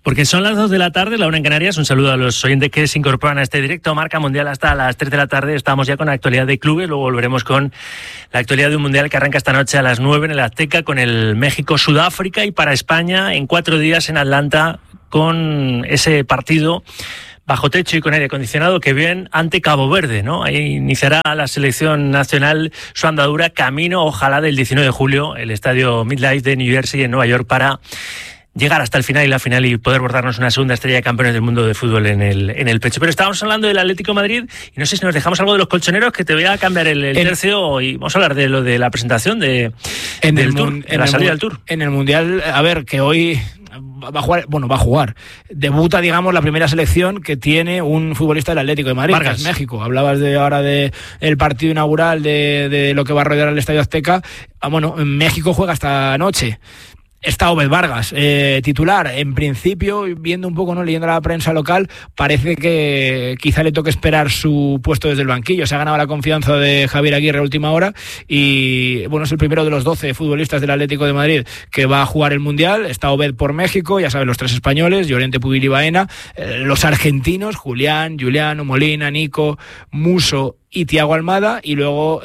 Porque son las 2 de la tarde, la 1 en Canarias. Un saludo a los oyentes que se incorporan a este directo Marca Mundial hasta las 3 de la tarde. Estamos ya con la actualidad de clubes, luego volveremos con la actualidad de un Mundial que arranca esta noche a las 9 en el Azteca con el México-Sudáfrica y para España en 4 días en Atlanta con ese partido bajo techo y con aire acondicionado que ven ante Cabo Verde, ¿no? Ahí iniciará la selección nacional su andadura camino, ojalá, del 19 de julio, el estadio MetLife de New Jersey en Nueva York para llegar hasta el final y la final y poder bordarnos una segunda estrella de campeones del mundo de fútbol en el pecho. Pero estábamos hablando del Atlético de Madrid y no sé si nos dejamos algo de los colchoneros, que te voy a cambiar el tercio y vamos a hablar de lo de la presentación del Tour, de la salida del Tour. En el Mundial, a ver, que hoy va a jugar. Debuta, digamos, la primera selección que tiene un futbolista del Atlético de Madrid, Vargas, que es México. Hablabas ahora de el partido inaugural de lo que va a rodear el Estadio Azteca. Bueno, México juega esta noche. Está Obed Vargas, titular. En principio, viendo un poco, leyendo la prensa local, parece que quizá le toque esperar su puesto desde el banquillo. Se ha ganado la confianza de Javier Aguirre a última hora y, bueno, es el primero de los 12 futbolistas del Atlético de Madrid que va a jugar el Mundial. Está Obed por México, ya saben, los 3 españoles, Llorente, Pubil y Baena. Los argentinos, Julián, Juliano, Molina, Nico, Musso y Thiago Almada, y luego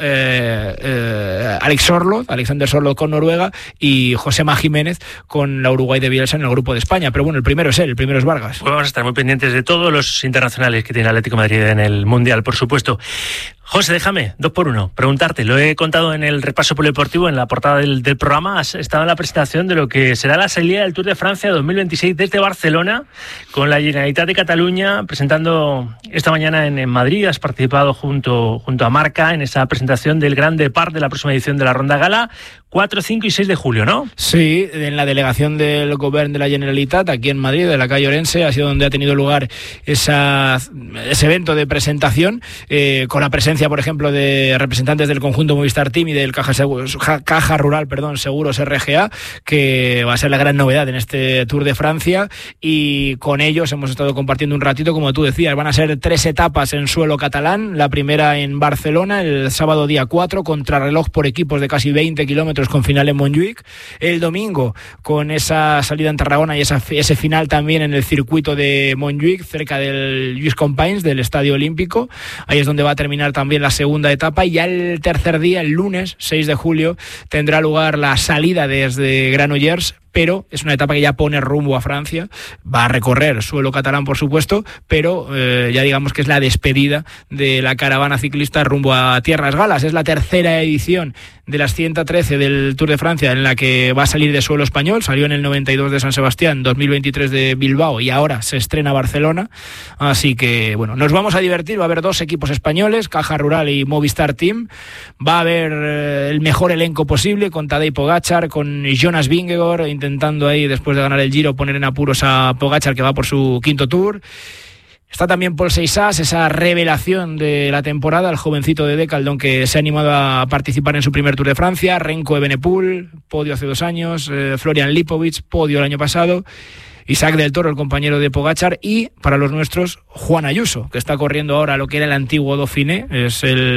Alexander Sorloth con Noruega y Josema Jiménez con la Uruguay de Bielsa en el grupo de España. Pero bueno, el primero es él, el primero es Vargas. Pues vamos a estar muy pendientes de todos los internacionales que tiene el Atlético de Madrid en el Mundial, por supuesto. José, déjame, 2 por 1, preguntarte, lo he contado en el repaso polideportivo, en la portada del programa, has estado en la presentación de lo que será la salida del Tour de Francia 2026 desde Barcelona, con la Generalitat de Cataluña, presentando esta mañana en Madrid. Has participado junto a Marca en esa presentación del Gran Depart de la próxima edición de la Ronda Gala, 4, 5 y 6 de julio, ¿no? Sí, en la delegación del Govern de la Generalitat, aquí en Madrid, de la calle Orense, ha sido donde ha tenido lugar ese evento de presentación, con la presencia, por ejemplo, de representantes del conjunto Movistar Team y del Caja Rural, Seguros RGA, que va a ser la gran novedad en este Tour de Francia, y con ellos hemos estado compartiendo un ratito, como tú decías. Van a ser 3 etapas en suelo catalán, la primera en Barcelona, el sábado día 4, contrarreloj por equipos de casi 20 kilómetros con final en Montjuïc, el domingo con esa salida en Tarragona y ese final también en el circuito de Montjuïc, cerca del Lluís Companys, del Estadio Olímpico. Ahí es donde va a terminar también la segunda etapa, y ya el tercer día, el lunes 6 de julio, tendrá lugar la salida desde Granollers, pero es una etapa que ya pone rumbo a Francia. Va a recorrer suelo catalán, por supuesto, pero ya digamos que es la despedida de la caravana ciclista rumbo a Tierras Galas. Es la tercera edición de las 113 del Tour de Francia en la que va a salir de suelo español. Salió en el 92 de San Sebastián, 2023 de Bilbao, y ahora se estrena Barcelona. Así que, bueno, nos vamos a divertir. Va a haber 2 equipos españoles, Caja Rural y Movistar Team. Va a haber el mejor elenco posible, con Tadej Pogačar, con Jonas Vingegaard, intentando ahí, después de ganar el Giro, poner en apuros a Pogačar, que va por su 5º Tour. Está también Paul Seixas, esa revelación de la temporada, el jovencito de Decathlon que se ha animado a participar en su primer Tour de Francia. Renko Evenepoel, podio hace 2 años. Florian Lipovic, podio el año pasado. Isaac del Toro, el compañero de Pogačar, y para los nuestros, Juan Ayuso, que está corriendo ahora lo que era el antiguo Dauphiné, es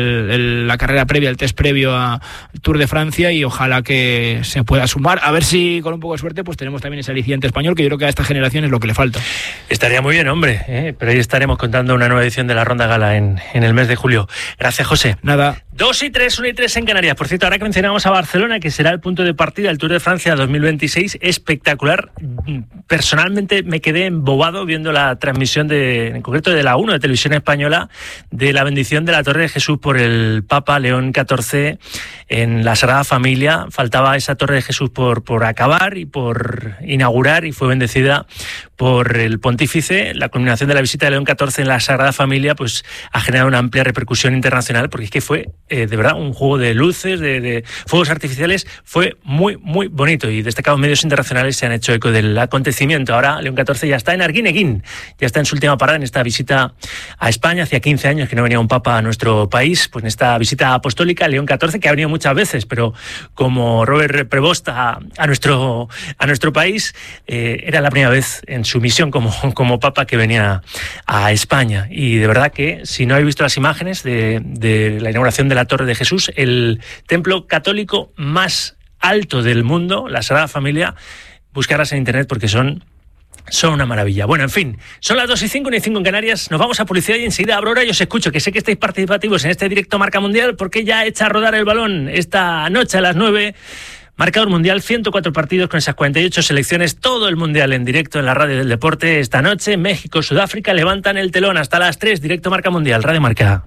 la carrera previa, el test previo al Tour de Francia, y ojalá que se pueda sumar, a ver si con un poco de suerte pues tenemos también ese aliciente español, que yo creo que a esta generación es lo que le falta. Estaría muy bien, hombre, pero ahí estaremos contando una nueva edición de la Ronda Gala en el mes de julio. Gracias, José. Nada. 2 y 3, 1 y 3 en Canarias. Por cierto, ahora que mencionamos a Barcelona, que será el punto de partida del Tour de Francia 2026, espectacular. Personalmente me quedé embobado viendo la transmisión en concreto de la 1 de Televisión Española, de la bendición de la Torre de Jesús por el Papa León XIV en la Sagrada Familia. Faltaba esa Torre de Jesús por acabar y por inaugurar, y fue bendecida por el pontífice. La culminación de la visita de León XIV en la Sagrada Familia pues ha generado una amplia repercusión internacional, porque es que fue de verdad un juego de luces, de fuegos artificiales. Fue muy, muy bonito, y destacados medios internacionales se han hecho eco del acontecimiento. Ahora León XIV ya está en Arguineguín, ya está en su última parada en esta visita a España. Hacía 15 años que no venía un papa a nuestro país, pues en esta visita apostólica. León XIV, que ha venido muchas veces, pero como Robert Prevost a nuestro país, era la primera vez en su misión como papa que venía a España. Y de verdad que, si no habéis visto las imágenes de la inauguración de la Torre de Jesús, el templo católico más alto del mundo, la Sagrada Familia, buscarlas en internet porque son son una maravilla. Bueno, en fin, son las 2:05, 1:05 en Canarias. Nos vamos a publicidad y enseguida abro hora y os escucho, que sé que estáis participativos en este directo Marca Mundial, porque ya echa a rodar el balón esta noche a las 9. Marcador mundial, 104 partidos con esas 48 selecciones, todo el mundial en directo en la radio del deporte. Esta noche, México, Sudáfrica levantan el telón hasta las 3, directo Marca Mundial, Radio Marca.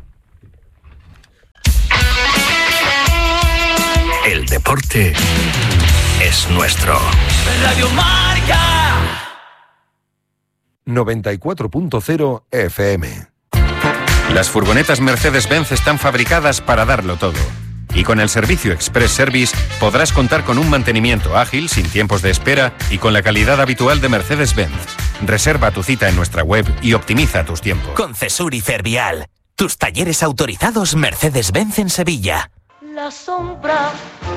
El deporte es nuestro. Radio Marca 94.0 FM. Las furgonetas Mercedes-Benz están fabricadas para darlo todo. Y con el servicio Express Service podrás contar con un mantenimiento ágil, sin tiempos de espera y con la calidad habitual de Mercedes-Benz. Reserva tu cita en nuestra web y optimiza tus tiempos. Con Cesur y Fervial, tus talleres autorizados Mercedes-Benz en Sevilla. La sombra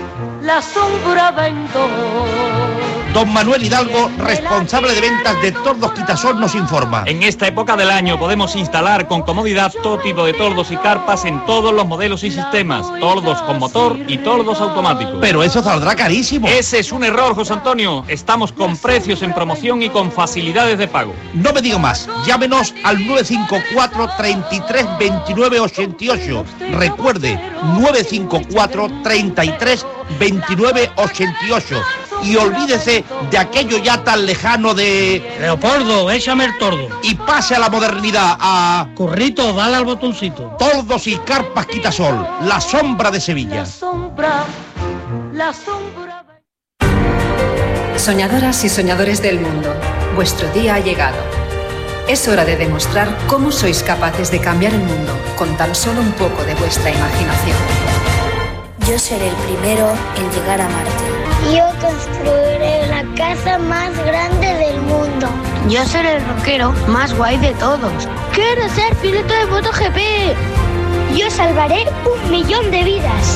vendo. Don Manuel Hidalgo, responsable de ventas de Tordos Quitasol, nos informa. En esta época del año podemos instalar con comodidad todo tipo de tordos y carpas en todos los modelos y sistemas. Tordos con motor y tordos automáticos. Pero eso saldrá carísimo. Ese es un error, José Antonio. Estamos con precios en promoción y con facilidades de pago. No me diga más. Llámenos al 954 33 29 88. Recuerde, 954 33 29 88. Y olvídese de aquello ya tan lejano de... Leopoldo, échame el tordo. Y pase a la modernidad, a... Corrito, dale al botoncito. Tordos y carpas Quitasol, la sombra de Sevilla. La sombra. Soñadoras y soñadores del mundo, vuestro día ha llegado. Es hora de demostrar cómo sois capaces de cambiar el mundo con tan solo un poco de vuestra imaginación. Yo seré el primero en llegar a Marte. Yo construiré la casa más grande del mundo. Yo seré el rockero más guay de todos. Quiero ser piloto de MotoGP. Yo salvaré 1.000.000 de vidas.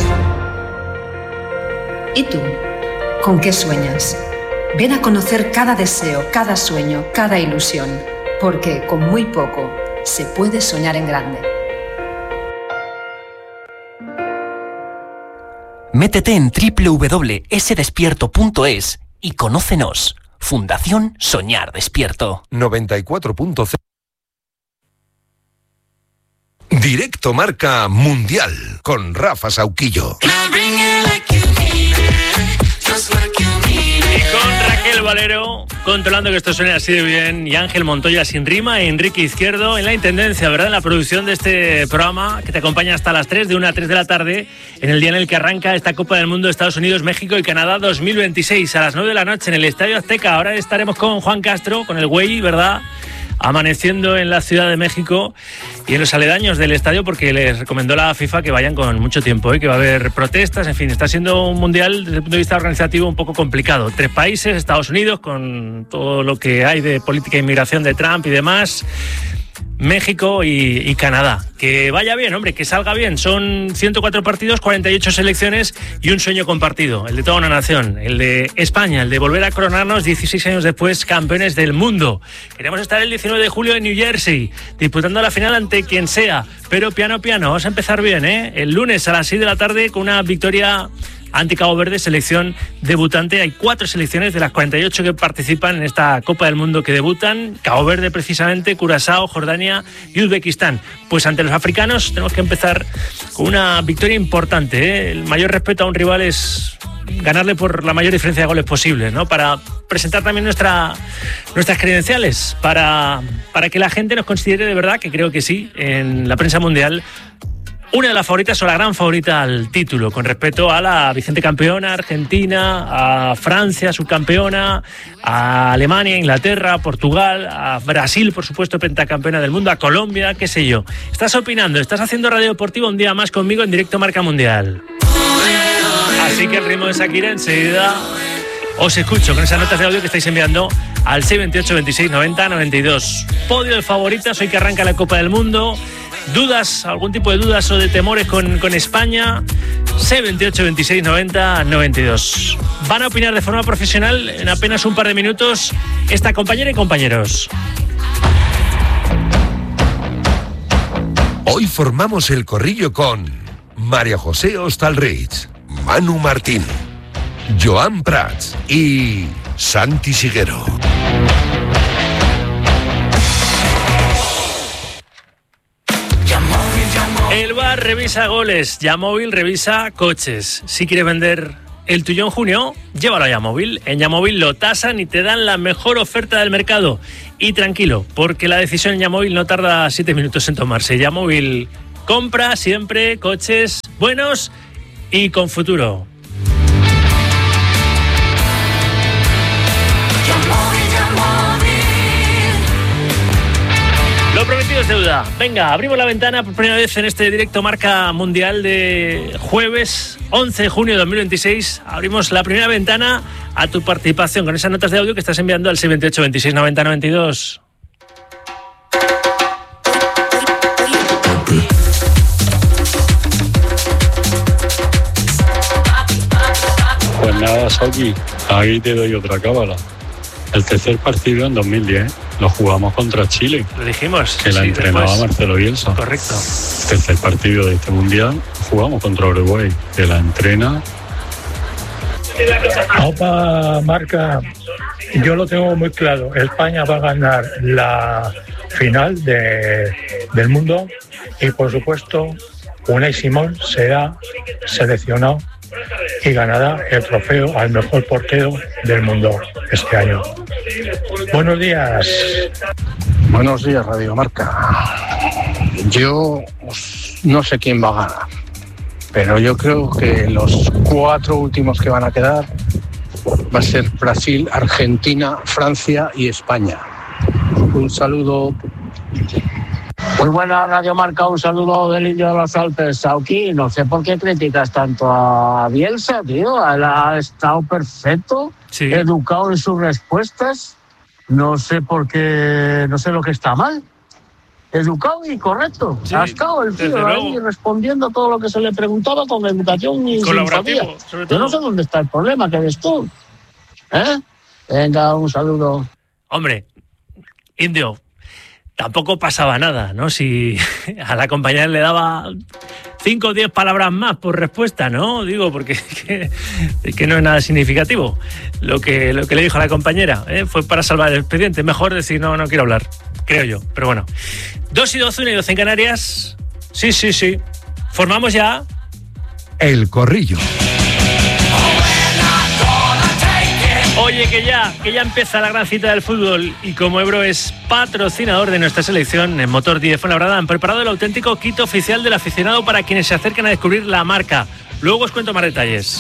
¿Y tú? ¿Con qué sueñas? Ven a conocer cada deseo, cada sueño, cada ilusión. Porque con muy poco se puede soñar en grande. Métete en www.sdespierto.es y conócenos. Fundación Soñar Despierto. 94.0. Directo Marca Mundial con Rafa Sauquillo. Y con Raquel Valero controlando que esto suene así de bien, y Ángel Montoya sin rima, e Enrique Izquierdo en la intendencia, ¿verdad? En la producción de este programa que te acompaña hasta las 3, de 1 a 3 de la tarde, en el día en el que arranca esta Copa del Mundo de Estados Unidos, México y Canadá 2026, a las 9 de la noche en el Estadio Azteca. Ahora estaremos con Juan Castro, con el güey, ¿verdad?, amaneciendo en la Ciudad de México y en los aledaños del estadio, porque les recomendó la FIFA que vayan con mucho tiempo, que va a haber protestas, en fin, está siendo un mundial desde el punto de vista organizativo un poco complicado. 3 países, Estados Unidos, con todo lo que hay de política de inmigración de Trump y demás, México y Canadá. Que vaya bien, hombre, que salga bien. Son 104 partidos, 48 selecciones y un sueño compartido, el de toda una nación, el de España, el de volver a coronarnos 16 años después campeones del mundo. Queremos estar el 19 de julio en New Jersey, disputando la final ante quien sea, pero piano piano, vamos a empezar bien, el lunes a las 6 de la tarde con una victoria ante Cabo Verde, selección debutante. Hay 4 selecciones de las 48 que participan en esta Copa del Mundo que debutan. Cabo Verde precisamente, Curazao, Jordania y Uzbekistán. Pues ante los africanos tenemos que empezar con una victoria importante, El mayor respeto a un rival es ganarle por la mayor diferencia de goles posible, ¿no? Para presentar también nuestras credenciales, para que la gente nos considere de verdad, que creo que sí, en la prensa mundial, una de las favoritas o la gran favorita al título, con respecto a la vigente campeona Argentina, a Francia subcampeona, a Alemania, Inglaterra, Portugal, a Brasil, por supuesto, pentacampeona del mundo, a Colombia, qué sé yo. Estás opinando, estás haciendo Radio Deportiva un día más conmigo en directo Marca Mundial. Así que al ritmo de Shakira enseguida os escucho con esas notas de audio que estáis enviando al 628 26 90 92. Podio de favoritas hoy que arranca la Copa del Mundo. ¿Dudas? ¿Algún tipo de dudas o de temores con España? 628 26 90 92. Van a opinar de forma profesional en apenas un par de minutos esta compañera y compañeros. Hoy formamos el corrillo con María José Hostalrich, Manu Martín, Joan Prats y Santi Siguero. Además, revisa goles. Yamóvil revisa coches. Si quieres vender el tuyo en junio, llévalo a Yamóvil. En Yamóvil lo tasan y te dan la mejor oferta del mercado. Y tranquilo, porque la decisión en Yamóvil no tarda 7 minutos en tomarse. Yamóvil compra siempre coches buenos y con futuro. Lo prometido es deuda. Venga, abrimos la ventana por primera vez en este directo Marca Mundial de jueves 11 de junio de 2026. Abrimos la primera ventana a tu participación con esas notas de audio que estás enviando al 628 26 90 92. Pues nada, Soki, ahí te doy otra cábala. El tercer partido en 2010 lo jugamos contra Chile. Lo dijimos. Que la entrenaba después. Marcelo Bielsa. Correcto. El tercer partido de este mundial jugamos contra Uruguay, que la entrena. Opa, Marca, yo lo tengo muy claro. España va a ganar la final del mundo y, por supuesto, Unai Simón será seleccionado y ganará el trofeo al mejor portero del mundo este año. Buenos días. Buenos días, Radio Marca. Yo no sé quién va a ganar, pero yo creo que los 4 últimos que van a quedar va a ser Brasil, Argentina, Francia y España. Un saludo. Muy buena Radio Marca, un saludo del Indio de los Alpes, Sauki. No sé por qué criticas tanto a Bielsa, tío. Él ha estado perfecto, sí, educado en sus respuestas. No sé por qué, no sé lo que está mal. Educado y correcto. Sí, ha estado el tío ahí respondiendo todo lo que se le preguntaba con educación y simpatía. Yo no sé dónde está el problema, que eres tú. Venga, un saludo. Hombre, Indio, tampoco pasaba nada, ¿no? Si a la compañera le daba 5 o 10 palabras más por respuesta, ¿no? Digo, porque que no es nada significativo lo que le dijo a la compañera, fue para salvar el expediente. Mejor decir, no quiero hablar, creo yo. Pero bueno, 2:12, 1:12 en Canarias. Sí. Formamos ya El Corrillo. Oye, que ya empieza la gran cita del fútbol y como Ebro es patrocinador de nuestra selección, en Motor 10 Fuenlabrada han preparado el auténtico kit oficial del aficionado para quienes se acercan a descubrir la marca. Luego os cuento más detalles.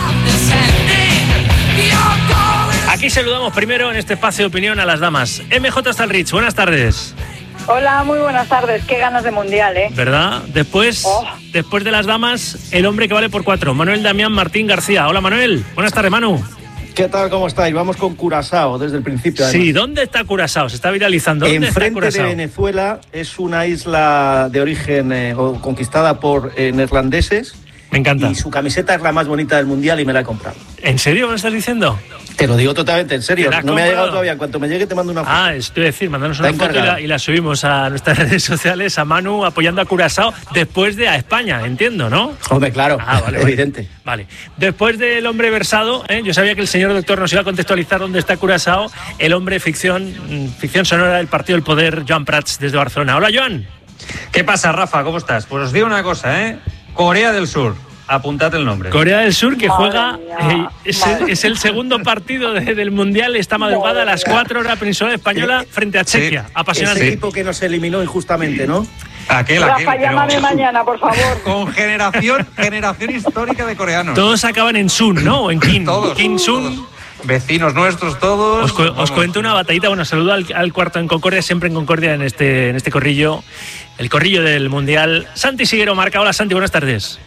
Aquí saludamos primero en este espacio de opinión a las damas. MJ Stalrich, buenas tardes. Hola, muy buenas tardes. Qué ganas de mundial, ¿eh? ¿Verdad? Después de las damas, el hombre que vale por 4, Manuel Damián Martín García. Hola, Manuel. Buenas tardes, Manu. ¿Qué tal? ¿Cómo estáis? Vamos con Curazao desde el principio. Además. Sí, ¿dónde está Curazao? Se está viralizando. Enfrente de Venezuela, es una isla de origen conquistada por neerlandeses. Me encanta. Y su camiseta es la más bonita del mundial y me la he comprado. ¿En serio me lo estás diciendo? Te lo digo totalmente en serio. No me ha llegado todavía. En cuanto me llegue te mando una foto. Estoy a decir, mándanos una foto y la subimos a nuestras redes sociales, a Manu apoyando a Curazao después de a España, entiendo, ¿no? Hombre, claro, vale, evidente. Vale. Después del hombre versado, yo sabía que el señor doctor nos iba a contextualizar dónde está Curazao, el hombre ficción sonora del Partido del Poder, Joan Prats, desde Barcelona. Hola, Joan. ¿Qué pasa, Rafa? ¿Cómo estás? Pues os digo una cosa, Corea del Sur. Apuntad el nombre. Corea del Sur, que juega, es el segundo partido del Mundial esta madrugada a las 4 horas peninsular española frente a Chequia. Sí. Apasionante. Ese equipo que nos eliminó injustamente, ¿no? Aquel. Rafa, llámame mañana, por favor. Con generación histórica de coreanos. Todos acaban en Sun, ¿no? O en Kim. Todos. Kim Sun. Vecinos nuestros todos. Os cuento una batallita. Bueno, saludo al cuarto en Concordia, siempre en Concordia en este corrillo. El corrillo del Mundial. Santi Siguero marca. Hola, Santi, buenas tardes.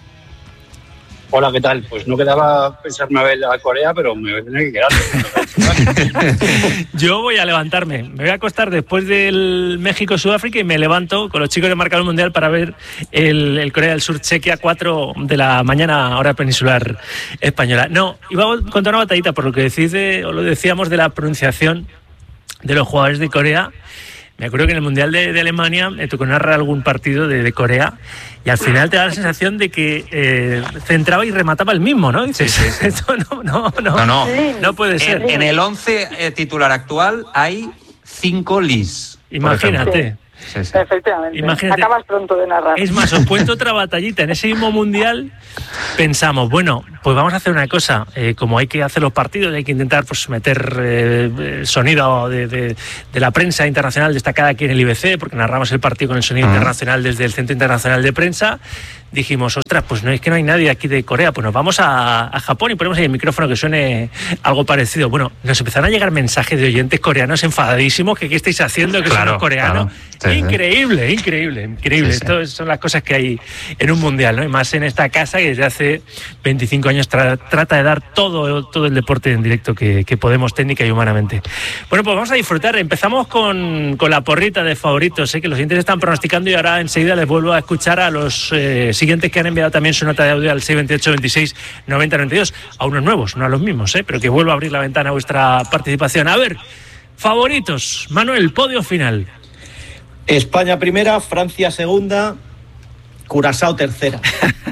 Hola, ¿qué tal? Pues no quedaba pensarme a ver a Corea, pero me voy a tener que quedar. Yo voy a levantarme. Me voy a acostar después del México-Sudáfrica y me levanto con los chicos de Marca del Mundial para ver el Corea del Sur Chequia 4 de la mañana, hora peninsular española. No, iba a contar una batallita por lo que decís o lo decíamos de la pronunciación de los jugadores de Corea. Me acuerdo que en el Mundial de Alemania me tocó narrar algún partido de Corea y al final te da la sensación de que centraba y remataba el mismo, ¿no? Dices, sí. Esto no puede ser. En el 11 titular actual hay 5 Lis. Imagínate. Sí. Efectivamente. Imagínate. Acabas pronto de narrar. Es más, os cuento otra batallita. En ese mismo mundial pensamos, bueno, pues vamos a hacer una cosa. Como hay que hacer los partidos, hay que intentar pues meter sonido de la prensa internacional destacada aquí en el IBC, porque narramos el partido con el sonido internacional desde el Centro Internacional de Prensa. Dijimos, ostras, pues no es que no hay nadie aquí de Corea, pues nos vamos a Japón y ponemos ahí el micrófono que suene algo parecido. Bueno, nos empezaron a llegar mensajes de oyentes coreanos enfadadísimos que qué estáis haciendo, que somos coreanos. Claro. Sí, increíble. Sí. Esto son las cosas que hay en un mundial, ¿no? Y más en esta casa que desde hace 25 años trata de dar todo el deporte en directo que podemos técnica y humanamente. Bueno, pues vamos a disfrutar. Empezamos con la porrita de favoritos, que los oyentes están pronosticando y ahora enseguida les vuelvo a escuchar a los siguientes que han enviado también su nota de audio al 628 26 90 92, a unos nuevos, no a los mismos, pero que vuelvo a abrir la ventana a vuestra participación. A ver, favoritos, Manuel, podio final. España primera, Francia segunda, Curazao tercera.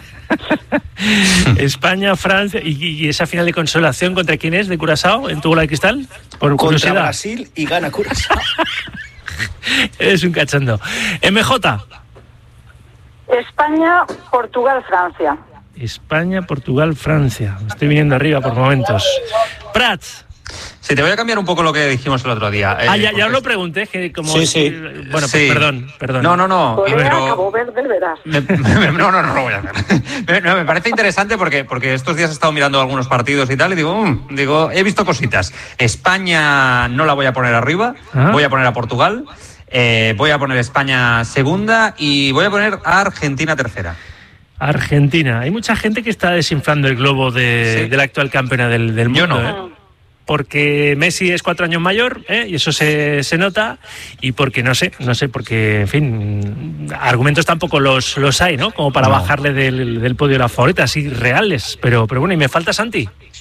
España, Francia y esa final de consolación, ¿contra quién es de Curazao en tu bola de cristal? Por curiosidad. Contra Brasil y gana Curazao. Eres un cachondo. MJ. España, Portugal, Francia. España, Portugal, Francia. Estoy viniendo arriba por momentos. Prats. Sí, te voy a cambiar un poco lo que dijimos el otro día. Ya os lo pregunté, que como... Sí. Bueno, pues perdón. No. Corea, Cabo Verde, verás. No lo voy a hacer. Me parece interesante porque estos días he estado mirando algunos partidos y tal y digo, he visto cositas. España no la voy a poner arriba, voy a poner a Portugal, voy a poner España segunda y voy a poner a Argentina tercera. Argentina. Hay mucha gente que está desinflando el globo de la actual campeona del mundo. Yo no. Porque Messi es 4 años mayor, y eso se nota, y porque no sé, porque, en fin, argumentos tampoco los hay, ¿no? Como para bajarle del podio de la favorita, así reales. Pero bueno, ¿y me falta Santi?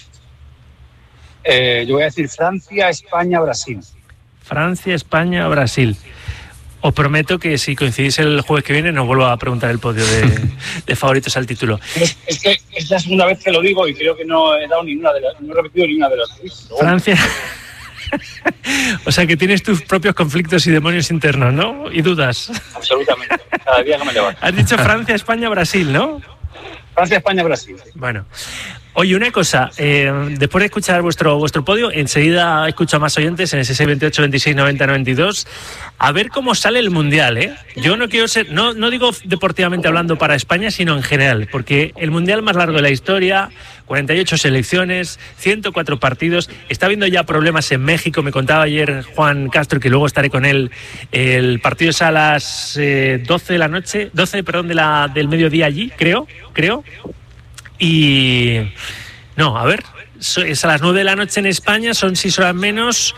Yo voy a decir Francia, España, Brasil. Francia, España, Brasil. Os prometo que si coincidís el jueves que viene nos vuelvo a preguntar el podio de favoritos al título. Es que es la segunda vez que lo digo y creo que no he repetido ninguna de las tres. Francia. O sea que tienes tus propios conflictos y demonios internos, ¿no? Y dudas. Absolutamente. Cada día que me levanto. Has dicho Francia, España, Brasil, ¿no? Francia, España, Brasil. Bueno. Oye, una cosa, después de escuchar vuestro podio, enseguida escucho a más oyentes en ese 628 26 90 92, a ver cómo sale el Mundial, Yo no quiero ser, no digo deportivamente hablando para España, sino en general, porque el Mundial más largo de la historia, 48 selecciones, 104 partidos, está habiendo ya problemas en México, me contaba ayer Juan Castro, que luego estaré con él, el partido es a las 12 de la noche, 12, perdón, del mediodía allí, creo. Y no, a ver, es a las 9 de la noche en España, son 6 horas menos.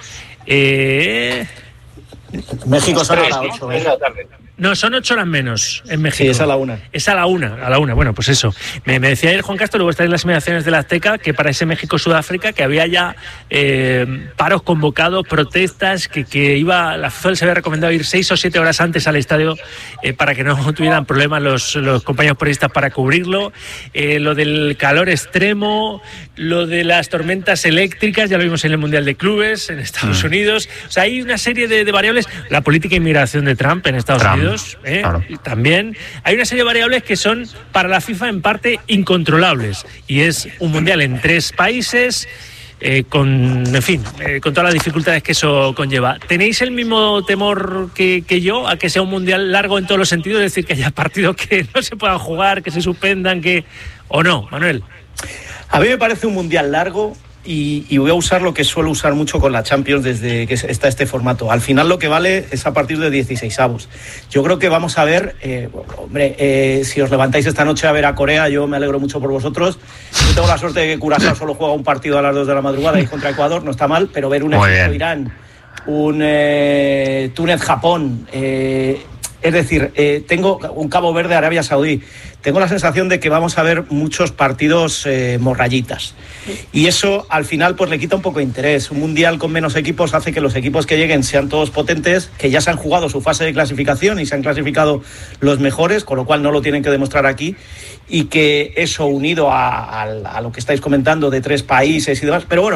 México son a las 8. No, son 8 horas menos en México. Sí, es a la 1. Es a la 1. Bueno, pues eso. Me decía ayer Juan Castro, luego estaré en las inmediaciones de la Azteca, que para ese México-Sudáfrica, que había ya paros convocados, protestas, que la FIFA se había recomendado ir 6 o 7 horas antes al estadio para que no tuvieran problemas los compañeros periodistas para cubrirlo. Lo del calor extremo, lo de las tormentas eléctricas, ya lo vimos en el Mundial de Clubes en Estados Unidos. O sea, hay una serie de variables. La política de inmigración de Trump en Estados Unidos. Claro. También hay una serie de variables que son para la FIFA en parte incontrolables, y es un mundial en 3 países con todas las dificultades que eso conlleva. ¿Tenéis el mismo temor que yo a que sea un mundial largo en todos los sentidos, es decir, que haya partidos que no se puedan jugar, que se suspendan, o no, Manuel? A mí me parece un mundial largo. Y voy a usar lo que suelo usar mucho con la Champions desde que está este formato. Al final lo que vale es a partir de 16avos. Yo creo que vamos a ver, si os levantáis esta noche a ver a Corea, yo me alegro mucho por vosotros. Yo tengo la suerte de que Curazao solo juega un partido a las 2 de la madrugada y contra Ecuador, no está mal, pero ver un Egipto-Irán, un Túnez-Japón, es decir, tengo un Cabo Verde, Arabia Saudí. Tengo la sensación de que vamos a ver muchos partidos morrayitas. Y eso, al final, pues le quita un poco de interés. Un mundial con menos equipos hace que los equipos que lleguen sean todos potentes, que ya se han jugado su fase de clasificación y se han clasificado los mejores, con lo cual no lo tienen que demostrar aquí. Y que eso, unido a lo que estáis comentando de 3 países y demás. Pero bueno,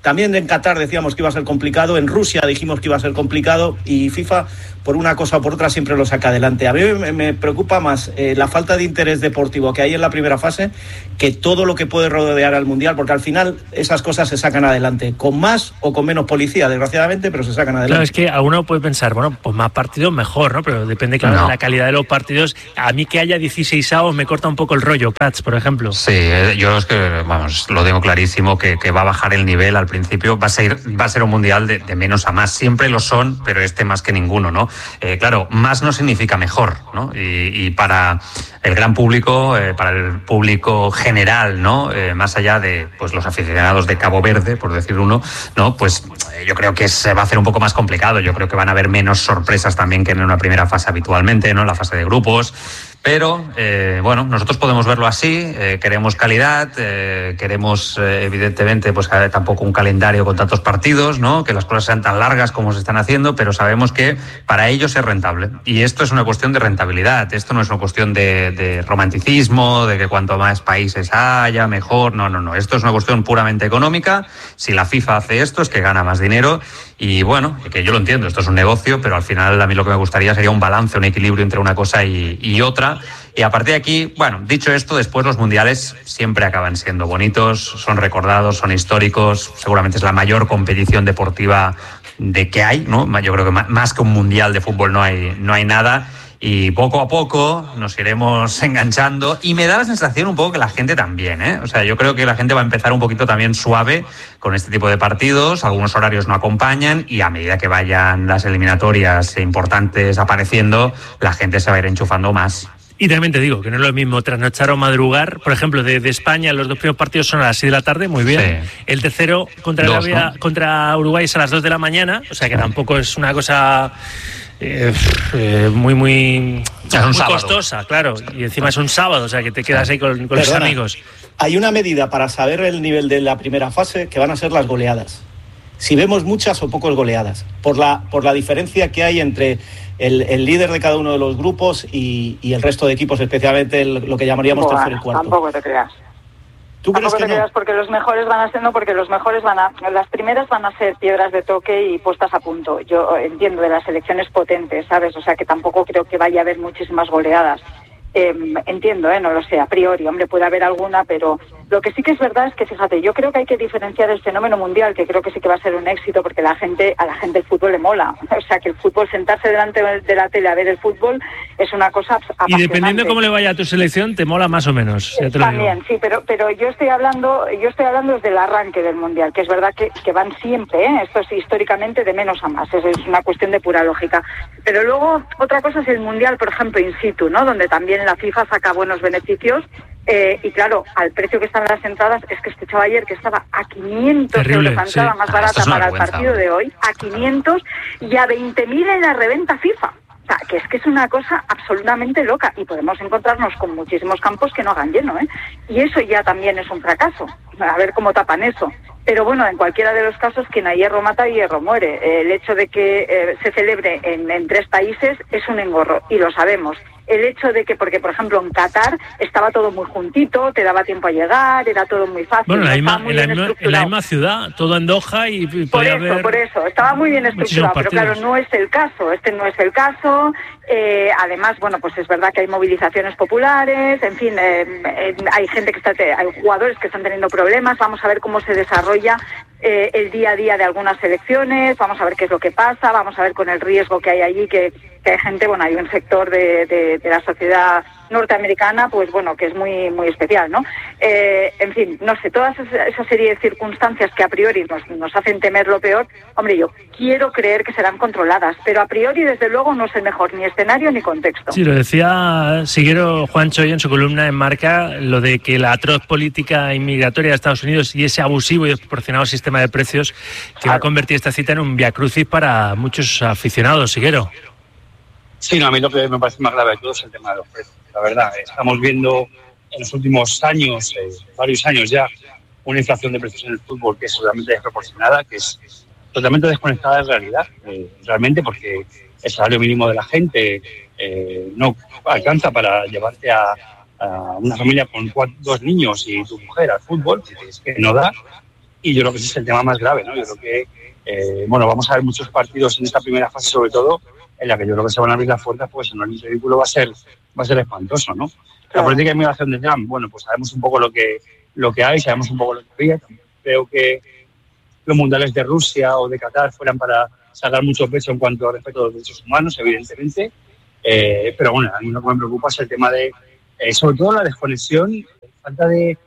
También en Qatar decíamos que iba a ser complicado, en Rusia dijimos que iba a ser complicado, y FIFA, por una cosa o por otra, siempre lo saca adelante. A mí me preocupa más la falta de interés deportivo que hay en la primera fase que todo lo que puede rodear al Mundial, porque al final esas cosas se sacan adelante, con más o con menos policía, desgraciadamente, pero se sacan adelante. Claro, es que a uno puede pensar, bueno, pues más partidos mejor, ¿no? Pero depende, claro, de la calidad de los partidos. A mí que haya 16avos me corta un poco el rollo, Prats, por ejemplo. Sí, yo es que, vamos, lo tengo clarísimo, que va a bajar el nivel al principio. Va a ser un Mundial de menos a más. Siempre lo son, pero más que ninguno, ¿no? Claro, más no significa mejor, ¿no? Y para el gran público, para el público general, ¿no? Más allá de pues los aficionados de Cabo Verde, por decir uno, ¿no? Pues yo creo que se va a hacer un poco más complicado. Yo creo que van a haber menos sorpresas también que en una primera fase habitualmente, ¿no? En la fase de grupos. Pero, bueno, nosotros podemos verlo así, queremos calidad, queremos, evidentemente, pues tampoco un calendario con tantos partidos, ¿no? Que las cosas sean tan largas como se están haciendo, pero sabemos que para ellos es rentable. Y esto es una cuestión de rentabilidad, esto no es una cuestión de romanticismo, de que cuanto más países haya, mejor, no. Esto es una cuestión puramente económica. Si la FIFA hace esto, es que gana más dinero. Y bueno, que yo lo entiendo, esto es un negocio, pero al final a mí lo que me gustaría sería un balance, un equilibrio entre una cosa y otra. Y a partir de aquí, bueno, dicho esto, después los mundiales siempre acaban siendo bonitos, son recordados, son históricos, seguramente es la mayor competición deportiva de que hay, ¿no? Yo creo que más que un mundial de fútbol no hay nada. Y poco a poco nos iremos enganchando, y me da la sensación un poco que la gente también, ¿eh? O sea, yo creo que la gente va a empezar un poquito también suave con este tipo de partidos, algunos horarios no acompañan, y a medida que vayan las eliminatorias importantes apareciendo, la gente se va a ir enchufando más. Y también te digo que no es lo mismo trasnochar o madrugar. Por ejemplo, de España los dos primeros partidos son a las 6 de la tarde, muy bien. Sí. El tercero contra Uruguay es a las 2 de la mañana, o sea que tampoco es una cosa muy costosa, claro. Y encima es un sábado, o sea que te quedas ahí con los amigos. Hay una medida para saber el nivel de la primera fase, que van a ser las goleadas. Si vemos muchas o pocas goleadas, por la diferencia que hay entre el líder de cada uno de los grupos y el resto de equipos, especialmente lo que llamaríamos tercero y cuarto. Tampoco te creas. ¿Tú crees que no? Porque los mejores van a ser, las primeras van a ser piedras de toque y puestas a punto. Yo entiendo de las selecciones potentes, ¿sabes? O sea que tampoco creo que vaya a haber muchísimas goleadas. Entiendo, no lo sé, a priori, hombre, puede haber alguna, pero lo que sí que es verdad es que, fíjate, yo creo que hay que diferenciar el fenómeno mundial, que creo que sí que va a ser un éxito, porque a la gente el fútbol le mola. O sea, que el fútbol, sentarse delante de la tele a ver el fútbol, es una cosa apasionante. Y dependiendo de cómo le vaya a tu selección, te mola más o menos. Ya te lo también, digo. Sí, pero yo estoy hablando desde el arranque del mundial, que es verdad que van siempre, esto es históricamente de menos a más, es una cuestión de pura lógica. Pero luego, otra cosa es el mundial, por ejemplo, in situ, ¿no? Donde también la FIFA saca buenos beneficios. Y claro, al precio que están las entradas, es que escuchaba ayer que estaba a 500 Terrible, euros la entrada más barata para el partido de hoy, a 500 y a 20.000 en la reventa FIFA. O sea, que es una cosa absolutamente loca, y podemos encontrarnos con muchísimos campos que no hagan lleno, y eso ya también es un fracaso. A ver cómo tapan eso. Pero bueno, en cualquiera de los casos, quien a hierro mata, hierro muere. El hecho de que se celebre en 3 países es un engorro, y lo sabemos. El hecho de que, porque por ejemplo en Qatar estaba todo muy juntito, te daba tiempo a llegar, era todo muy fácil. Bueno, en la misma ciudad, todo en Doha, y por eso, estaba muy bien estructurado, pero claro, no es el caso, no es el caso. Además, bueno, pues es verdad que hay movilizaciones populares, en fin, hay gente hay jugadores que están teniendo problemas. Vamos a ver cómo se desarrolla el día a día de algunas selecciones, vamos a ver qué es lo que pasa, vamos a ver con el riesgo que hay allí, que hay gente, bueno, hay un sector de la sociedad norteamericana, pues bueno, que es muy muy especial, ¿no? En fin, no sé, toda esa serie de circunstancias que a priori nos hacen temer lo peor, hombre, yo quiero creer que serán controladas, pero a priori, desde luego, no es el mejor ni escenario ni contexto. Sí, lo decía Siguero Juancho hoy en su columna en Marca, lo de que la atroz política inmigratoria de Estados Unidos y ese abusivo y desproporcionado sistema de precios que va a convertir esta cita en un viacrucis para muchos aficionados, Siguero. Sí, no, a mí lo que me parece más grave de todo es el tema de los precios. La verdad, estamos viendo en los últimos años, varios años ya, una inflación de precios en el fútbol que es totalmente desproporcionada, que es totalmente desconectada de la realidad, realmente, porque el salario mínimo de la gente no alcanza para llevarte a una familia con 2 niños y tu mujer al fútbol, es que no da. y yo creo que ese es el tema más grave, ¿no? Yo creo que, vamos a ver muchos partidos en esta primera fase, sobre todo, en la que yo creo que se van a abrir las puertas, pues en el ridículo va a ser espantoso, ¿no? La política de inmigración de Trump, pues sabemos un poco lo que hay, sabemos un poco lo que había. Creo que los mundiales de Rusia o de Qatar fueran para sacar mucho peso en cuanto al respeto a los derechos humanos, evidentemente. Pero bueno, a mí lo que me preocupa es el tema de, sobre todo la desconexión, falta de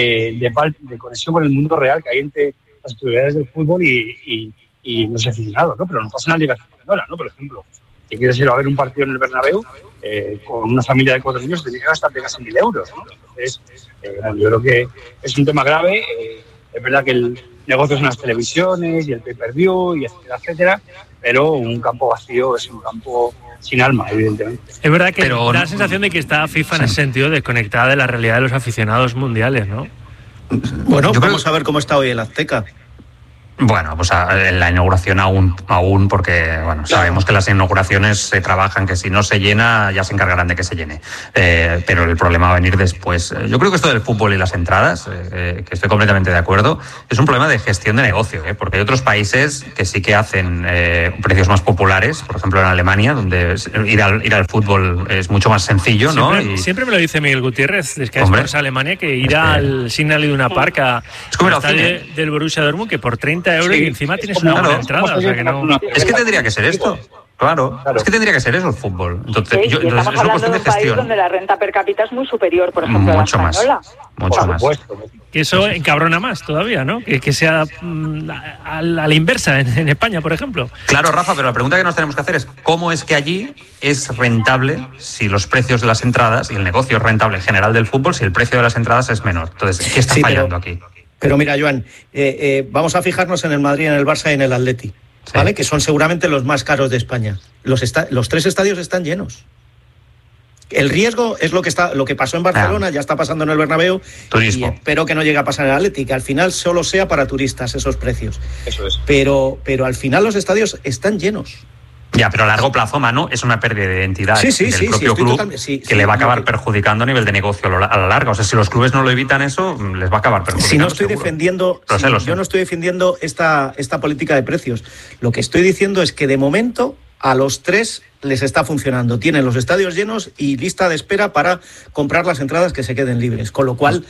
conexión con el mundo real que hay entre las autoridades del fútbol y los aficionados, ¿no? Pero no pasa en la Liga Española, ¿no? Por ejemplo, si quieres ir a ver un partido en el Bernabéu, con una familia de 4 niños te tienes que gastar casi 1.000 euros, ¿no? Entonces, yo creo que es un tema grave. Es verdad que el negocio son las televisiones y el pay-per-view y etcétera, pero un campo vacío es un campo sin alma, evidentemente. Es verdad que da la sensación de que está FIFA en ese sentido desconectada de la realidad de los aficionados mundiales, ¿no? Bueno, vamos a ver cómo está hoy el Azteca. Bueno, pues en la inauguración aún porque, sabemos que las inauguraciones se trabajan, que si no se llena ya se encargarán de que se llene. Pero el problema va a venir después. Yo creo que esto del fútbol y las entradas, que estoy completamente de acuerdo, es un problema de gestión de negocio, porque hay otros países que sí que hacen precios más populares, por ejemplo en Alemania, donde ir al fútbol es mucho más sencillo, ¿no? Siempre me lo dice Miguel Gutiérrez, es que es Alemania, que ir al Signal Iduna Park al estadio del Borussia Dortmund, que por 30 euros y encima tienes una buena entrada. O sea que no... Es que tendría que ser esto. Claro, es que tendría que ser eso el fútbol. Entonces, y estamos hablando de un país donde la renta per cápita es muy superior, por ejemplo, mucho a la española. Mucho más. Que eso encabrona más todavía, ¿no? Que sea a la inversa en España, por ejemplo. Claro, Rafa, pero la pregunta que nos tenemos que hacer es ¿cómo es que allí es rentable si los precios de las entradas y el negocio es rentable en general del fútbol si el precio de las entradas es menor? Entonces, ¿qué está fallando aquí? Pero mira, Joan, vamos a fijarnos en el Madrid, en el Barça y en el Atleti, ¿vale? Que son seguramente los más caros de España. Los 3 estadios están llenos. El riesgo es lo que pasó en Barcelona, ya está pasando en el Bernabéu. Turismo. Y espero que no llegue a pasar en el Atleti, que al final solo sea para turistas esos precios. Eso es. Pero al final los estadios están llenos. Ya, pero a largo plazo, Manu, es una pérdida de identidad del propio club que le va a acabar perjudicando a nivel de negocio a la larga. O sea, si los clubes no lo evitan eso, les va a acabar perjudicando. Si no estoy defendiendo, yo no estoy defendiendo esta política de precios. Lo que estoy diciendo es que de momento a los 3 les está funcionando. Tienen los estadios llenos y lista de espera para comprar las entradas que se queden libres. Con lo cual,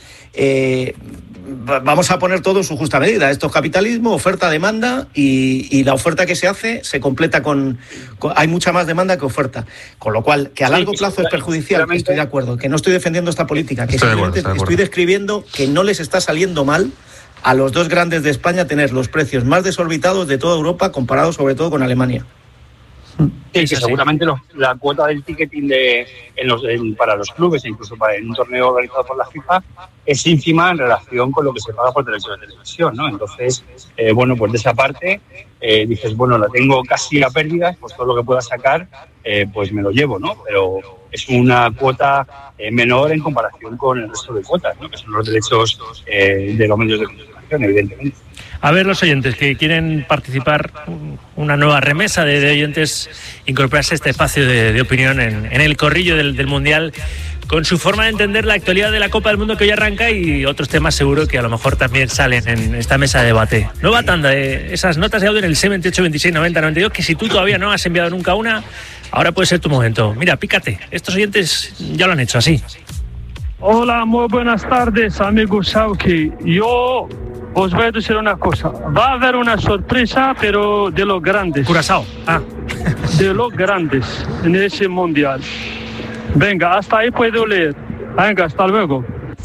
vamos a poner todo en su justa medida. Esto es capitalismo, oferta-demanda, y la oferta que se hace se completa con hay mucha más demanda que oferta. Con lo cual, que a largo plazo es perjudicial, que estoy de acuerdo, que no estoy defendiendo esta política, que simplemente estoy describiendo que no les está saliendo mal a los 2 grandes de España tener los precios más desorbitados de toda Europa, comparados sobre todo con Alemania. Sí, que seguramente la cuota del ticketing para los clubes, e incluso en un torneo organizado por la FIFA, es ínfima en relación con lo que se paga por derechos de televisión, ¿no? Entonces, pues de esa parte dices, la tengo casi a pérdidas, pues todo lo que pueda sacar, pues me lo llevo, ¿no? Pero es una cuota menor en comparación con el resto de cuotas, ¿no? Que son los derechos de los medios de comunicación, evidentemente. A ver, los oyentes que quieren participar, una nueva remesa de oyentes, incorporarse a este espacio de opinión en el corrillo del Mundial, con su forma de entender la actualidad de la Copa del Mundo que hoy arranca y otros temas seguro que a lo mejor también salen en esta mesa de debate. Nueva tanda de esas notas de audio en el 628 26 90 92, que si tú todavía no has enviado nunca una, ahora puede ser tu momento. Mira, pícate, estos oyentes ya lo han hecho así. Hola, muy buenas tardes, amigo Sauki. Yo os voy a decir una cosa. Va a haber una sorpresa, pero de los grandes. Curazao. De los grandes en ese mundial. Venga, hasta ahí puedo leer. Venga, hasta luego.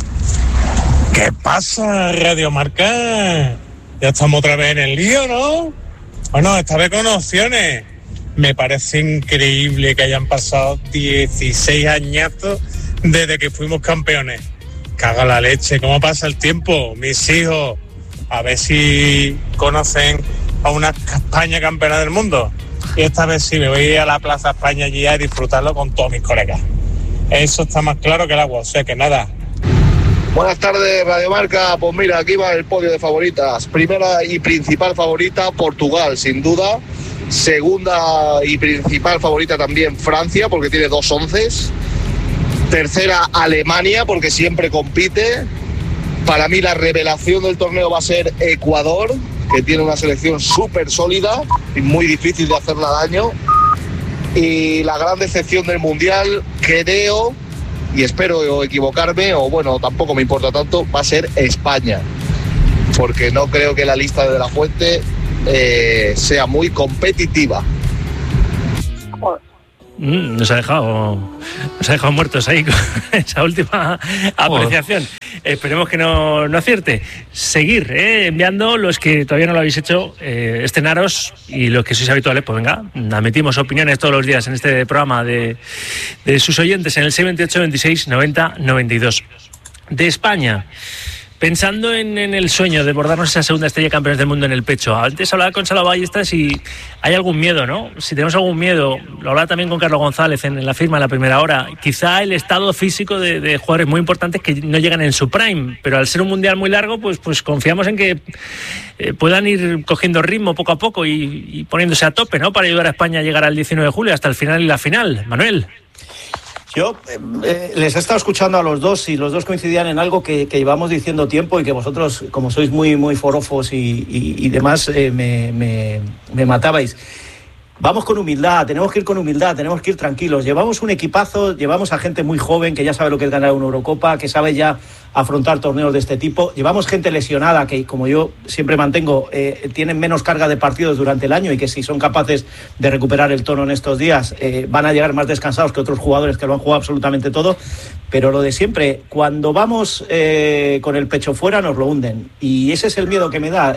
¿Qué pasa, Radio Marca? Ya estamos otra vez en el lío, ¿no? Bueno, esta vez con opciones. Me parece increíble que hayan pasado 16 añazos desde que fuimos campeones. Caga la leche, ¿cómo pasa el tiempo? Mis hijos, a ver si conocen a una España campeona del mundo. Y esta vez sí, me voy a ir a la Plaza España allí a disfrutarlo con todos mis colegas. Eso está más claro que el agua, o sea que nada. Buenas tardes, Radio Marca. Pues mira, aquí va el podio de favoritas. Primera y principal favorita, Portugal, sin duda. Segunda y principal favorita también Francia, porque tiene 2 onces. Tercera, Alemania, porque siempre compite. Para mí la revelación del torneo va a ser Ecuador, que tiene una selección súper sólida y muy difícil de hacerla daño. Y la gran decepción del Mundial, creo, y espero equivocarme, o bueno, tampoco me importa tanto, va a ser España. Porque no creo que la lista de la Fuente sea muy competitiva. Nos ha dejado muertos ahí con esa última apreciación. Esperemos que no acierte. Seguir enviando los que todavía no lo habéis hecho, estrenaros, y los que sois habituales, pues venga, admitimos opiniones todos los días en este programa de sus oyentes en el 628 26 90 92. De España, pensando en el sueño de bordarnos esa segunda estrella de campeones del mundo en el pecho. Antes hablaba con Salva Ballesta si hay algún miedo, ¿no? Si tenemos algún miedo, lo hablaba también con Carlos González en la firma en la primera hora. Quizá el estado físico de jugadores muy importantes que no llegan en su prime, pero al ser un mundial muy largo, pues confiamos en que puedan ir cogiendo ritmo poco a poco y poniéndose a tope, ¿no? Para ayudar a España a llegar al 19 de julio hasta el final y la final. Manuel. Yo les he estado escuchando a los dos y los dos coincidían en algo que llevamos diciendo tiempo y que vosotros, como sois muy forofos y demás, me matabais. Vamos con humildad, tenemos que ir con humildad, tenemos que ir tranquilos. Llevamos un equipazo, llevamos a gente muy joven que ya sabe lo que es ganar una Eurocopa, que sabe ya afrontar torneos de este tipo. Llevamos gente lesionada que, como yo siempre mantengo, tienen menos carga de partidos durante el año y que si son capaces de recuperar el tono en estos días, van a llegar más descansados que otros jugadores que lo han jugado absolutamente todo. Pero lo de siempre, cuando vamos con el pecho fuera nos lo hunden. Y ese es el miedo que me da,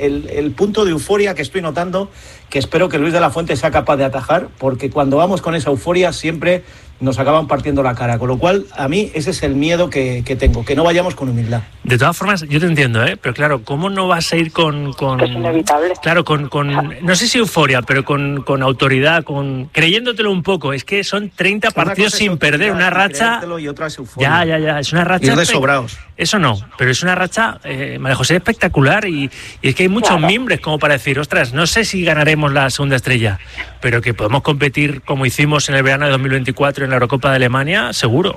el punto de euforia que estoy notando, que espero que Luis de la Fuente sea capaz de atajar, porque cuando vamos con esa euforia siempre nos acaban partiendo la cara, con lo cual a mí ese es el miedo que tengo, que no vayamos con humildad. De todas formas, yo te entiendo, pero claro, ¿cómo no vas a ir con es inevitable. Claro, con no sé si euforia, pero con autoridad, creyéndotelo un poco? Es que son 30 partidos sin perder, una racha. Y otra es euforia. Ya, es una racha. Ir de sobraos. Eso no, pero es una racha, María José, espectacular, y es que hay muchos mimbres como para decir, ostras, no sé si ganaremos la segunda estrella, pero que podemos competir como hicimos en el verano de 2024 en la Eurocopa de Alemania, seguro.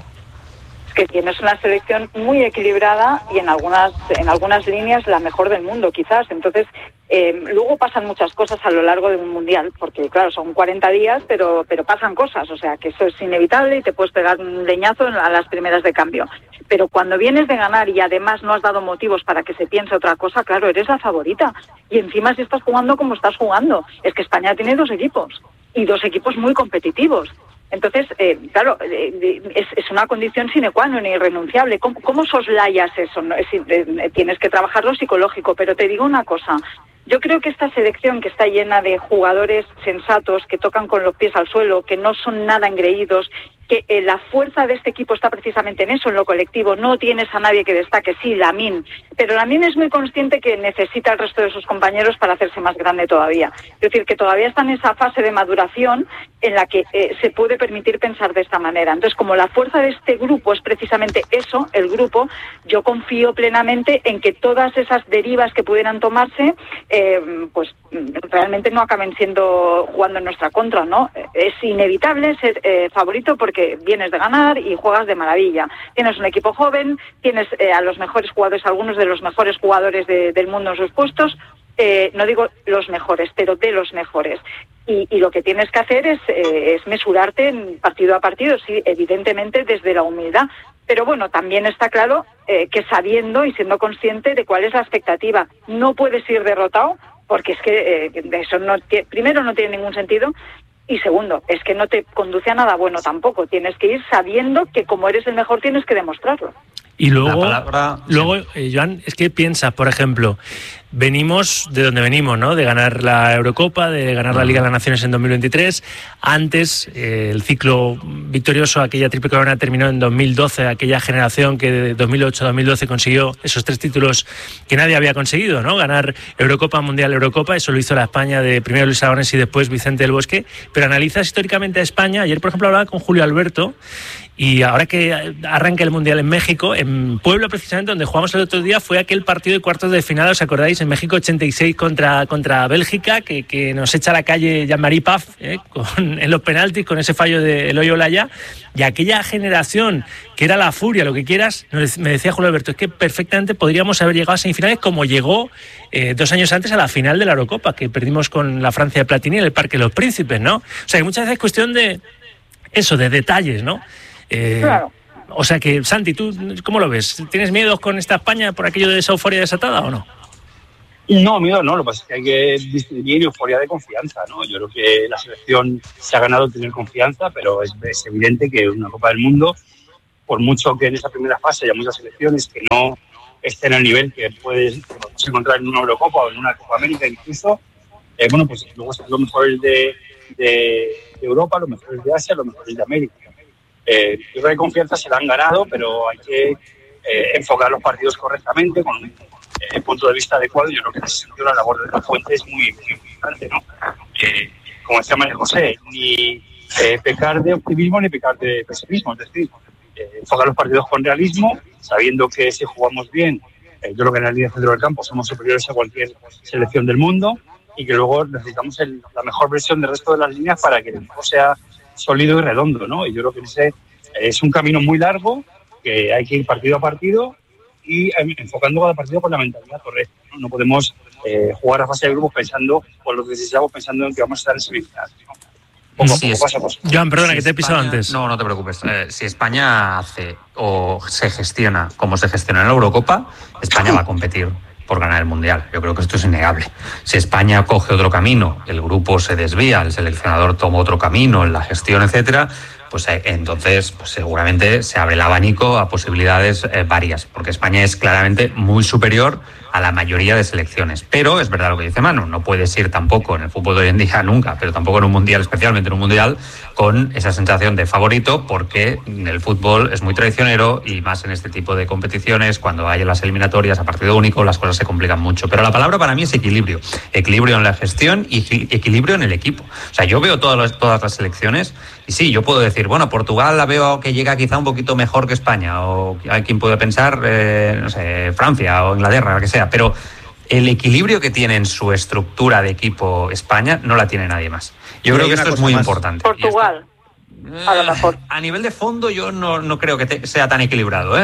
Es que tienes una selección muy equilibrada y en algunas líneas la mejor del mundo, quizás. Entonces, luego pasan muchas cosas a lo largo de un mundial, porque claro, son 40 días, pero pasan cosas, o sea, que eso es inevitable y te puedes pegar un leñazo a las primeras de cambio. Pero cuando vienes de ganar y además no has dado motivos para que se piense otra cosa, claro, eres la favorita. Y encima si estás jugando como estás jugando, es que España tiene 2 equipos, y 2 equipos muy competitivos. Entonces, claro, es una condición sine qua non, irrenunciable. ¿Cómo soslayas eso? No, tienes que trabajar lo psicológico, pero te digo una cosa. Yo creo que esta selección, que está llena de jugadores sensatos, que tocan con los pies al suelo, que no son nada engreídos, que la fuerza de este equipo está precisamente en eso, en lo colectivo. No tienes a nadie que destaque, sí, Lamine, pero Lamine es muy consciente que necesita al resto de sus compañeros para hacerse más grande todavía. Es decir, que todavía está en esa fase de maduración en la que se puede permitir pensar de esta manera. Entonces, como la fuerza de este grupo es precisamente eso, el grupo, yo confío plenamente en que todas esas derivas que pudieran tomarse, pues realmente no acaben jugando en nuestra contra, ¿no? Es inevitable ser favorito porque vienes de ganar y juegas de maravilla. Tienes un equipo joven, tienes a los mejores jugadores, algunos de los mejores jugadores del mundo en sus puestos, no digo los mejores, pero de los mejores. Y lo que tienes que hacer es mesurarte en partido a partido, sí, evidentemente desde la humildad. Pero bueno, también está claro que sabiendo y siendo consciente de cuál es la expectativa. No puedes ir derrotado, porque es que eso primero no tiene ningún sentido, y segundo, es que no te conduce a nada bueno tampoco. Tienes que ir sabiendo que como eres el mejor tienes que demostrarlo. Y luego, Joan, es que piensas, por ejemplo, venimos de donde venimos, ¿no? De ganar la Eurocopa, de ganar la Liga de las Naciones en 2023. Antes, el ciclo victorioso, aquella triple corona, terminó en 2012, aquella generación que de 2008 a 2012 consiguió esos 3 títulos que nadie había conseguido, ¿no? Ganar Eurocopa, Mundial, Eurocopa. Eso lo hizo la España de primero Luis Aragonés y después Vicente del Bosque. Pero analizas históricamente a España. Ayer, por ejemplo, hablaba con Julio Alberto Y ahora que arranca el Mundial en México, en Puebla precisamente, donde jugamos el otro día, fue aquel partido de cuartos de final, ¿os acordáis? En México 86 contra Bélgica, que nos echa a la calle Jean-Marie Paf, en los penaltis, con ese fallo de Eloy Olaya. Y aquella generación, que era la furia, lo que quieras, me decía Julio Alberto, es que perfectamente podríamos haber llegado a semifinales como llegó 2 años antes a la final de la Eurocopa, que perdimos con la Francia de Platini en el Parque de los Príncipes, ¿no? O sea, que muchas veces es cuestión de eso, de detalles, ¿no? Claro. O sea que, Santi, ¿tú cómo lo ves? ¿Tienes miedo con esta España por aquello de esa euforia desatada o no? No, miedo no, lo que pasa es que hay que distinguir euforia de confianza, ¿no? Yo creo que la selección se ha ganado tener confianza, pero es evidente que una Copa del Mundo, por mucho que en esa primera fase haya muchas selecciones que no estén al nivel que puedes encontrar en una Eurocopa o en una Copa América incluso, bueno, pues luego están los mejores de Europa, los mejores de Asia, los mejores de América. Yo creo que confianza se la han ganado, pero hay que enfocar los partidos correctamente, con un punto de vista adecuado. Yo creo que en ese sentido la labor de la Fuente es muy importante, ¿no? Como decía María José, ni pecar de optimismo ni pecar de pesimismo, es decir, enfocar los partidos con realismo, sabiendo que si jugamos bien, yo creo que en la línea centro del campo somos superiores a cualquier selección del mundo, y que luego necesitamos la mejor versión del resto de las líneas para que el equipo sea sólido y redondo, ¿no? Y yo creo que ese es un camino muy largo, que hay que ir partido a partido y enfocando cada partido con la mentalidad correcta, ¿no? No podemos jugar a fase de grupos pensando, por lo que deseamos, pensando en que vamos a estar en semifinales, ¿no? Poco a poco, paso a paso. Joan, perdona, que te he pisado antes. No te preocupes. Si España hace o se gestiona como se gestiona en la Eurocopa, España va a competir por ganar el Mundial. Yo creo que esto es innegable. Si España coge otro camino, el grupo se desvía, el seleccionador toma otro camino en la gestión, etcétera, pues entonces pues seguramente se abre el abanico a posibilidades varias, porque España es claramente muy superior a la mayoría de selecciones. Pero es verdad lo que dice Manu, no puedes ir tampoco en el fútbol de hoy en día nunca, pero tampoco en un Mundial, especialmente en un Mundial, con esa sensación de favorito, porque el fútbol es muy traicionero y más en este tipo de competiciones, cuando hay las eliminatorias a partido único, las cosas se complican mucho. Pero la palabra para mí es equilibrio. Equilibrio en la gestión y equilibrio en el equipo. O sea, yo veo todas las selecciones y sí, yo puedo decir, bueno, Portugal la veo que llega quizá un poquito mejor que España, o hay quien puede pensar, no sé, Francia o Inglaterra, lo que sea, pero el equilibrio que tiene en su estructura de equipo España no la tiene nadie más. Yo creo que esto es muy importante. Portugal, a lo mejor. A nivel de fondo yo no creo que sea tan equilibrado,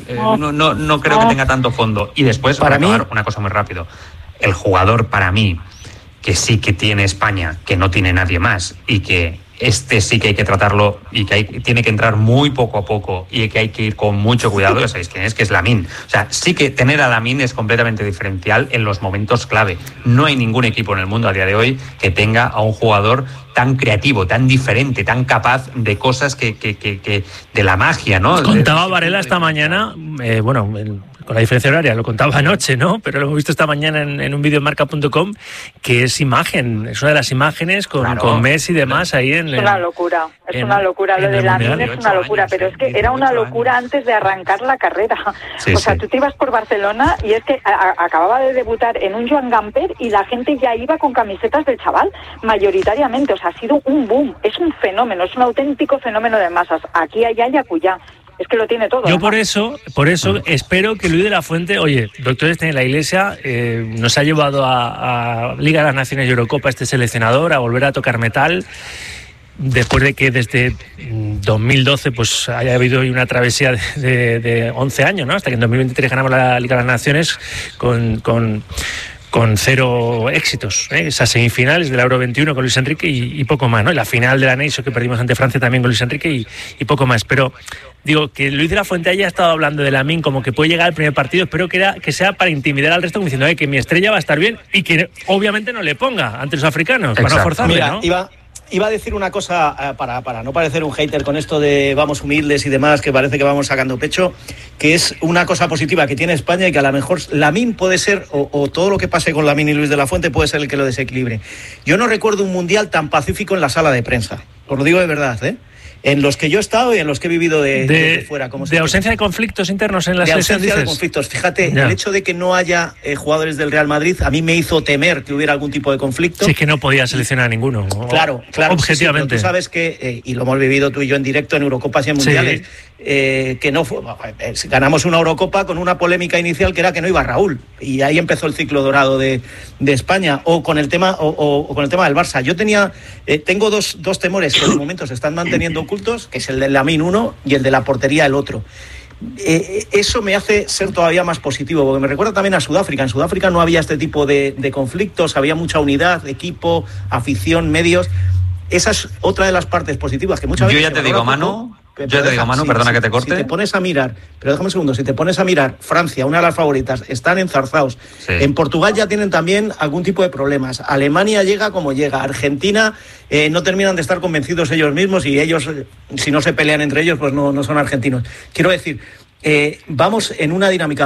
no creo que tenga tanto fondo. Y después, para acabar, una cosa muy rápido. El jugador para mí, que sí que tiene España, que no tiene nadie más, y que sí que hay que tratarlo y que tiene que entrar muy poco a poco y que hay que ir con mucho cuidado, ya sabéis quién es, que es Lamine. O sea, sí que tener a Lamine es completamente diferencial en los momentos clave. No hay ningún equipo en el mundo a día de hoy que tenga a un jugador tan creativo, tan diferente, tan capaz de cosas que de la magia, ¿no? Contaba Varela esta mañana, con la diferencia horaria, lo contaba anoche, ¿no? Pero lo hemos visto esta mañana en un vídeo en marca.com, que es imagen, es una de las imágenes con Messi y demás ahí en... Es una locura, lo de Lamine es una locura, pero es que era una locura antes de arrancar la carrera. O sea, tú te ibas por Barcelona y es que acababa de debutar en un Joan Gamper y la gente ya iba con camisetas del chaval, mayoritariamente. O sea, ha sido un boom, es un fenómeno, es un auténtico fenómeno de masas. Aquí, allá y acullá. Es que lo tiene todo. Yo por eso espero que Luis de la Fuente, doctores en la Iglesia, nos ha llevado a Liga de las Naciones y Eurocopa este seleccionador, a volver a tocar metal, después de que desde 2012 pues haya habido una travesía de 11 años, ¿no? Hasta que en 2023 ganamos la Liga de las Naciones con 0 éxitos, esas semifinales de la Euro 21 con Luis Enrique y poco más, ¿no? Y la final de la Nations que perdimos ante Francia también con Luis Enrique y poco más. Pero digo, que Luis de la Fuente haya estado hablando de Lamine como que puede llegar al primer partido, espero que sea para intimidar al resto, como diciendo que mi estrella va a estar bien y que obviamente no le ponga ante los africanos. Exacto. Para no forzarle. Mira, ¿no? Iba a decir una cosa para no parecer un hater con esto de vamos humildes y demás, que parece que vamos sacando pecho, que es una cosa positiva que tiene España y que a lo mejor Lamine puede ser, o todo lo que pase con Lamine y Luis de la Fuente puede ser el que lo desequilibre. Yo no recuerdo un mundial tan pacífico en la sala de prensa, os lo digo de verdad, en los que yo he estado y en los que he vivido de fuera. Como de ausencia de conflictos internos en la selección, ausencia de conflictos. Fíjate, el hecho de que no haya jugadores del Real Madrid a mí me hizo temer que hubiera algún tipo de conflicto. Sí, es que no podía seleccionar a ninguno. Claro, objetivamente. Sí, tú sabes que, y lo hemos vivido tú y yo en directo en Eurocopas y en Mundiales, que no fue, ganamos una Eurocopa con una polémica inicial que era que no iba Raúl, y ahí empezó el ciclo dorado de España, o con el tema o con el tema del Barça. Yo tengo dos temores que de momento se están manteniendo ocultos, que es el del Lamine uno y el de la portería el otro. Eso me hace ser todavía más positivo, porque me recuerda también a Sudáfrica. En Sudáfrica no había este tipo de conflictos, había mucha unidad, equipo, afición, medios. Esa es otra de las partes positivas que muchas veces... Yo ya te digo, Manu, perdona que te corte. Si te pones a mirar, pero déjame un segundo, si te pones a mirar, Francia, una de las favoritas, están enzarzados. Sí. En Portugal ya tienen también algún tipo de problemas. Alemania llega como llega. Argentina no terminan de estar convencidos ellos mismos, y ellos, si no se pelean entre ellos, pues no son argentinos. Quiero decir, vamos en una dinámica